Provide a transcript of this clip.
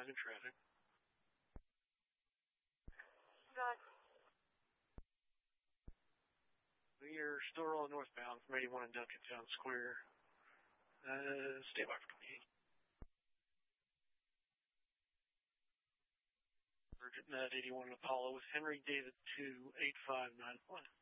89 in traffic. Good. We are still rolling northbound from 81 in Duncantown Square. Stay by for 28. Virgin at 81 in Apollo with Henry David 28591.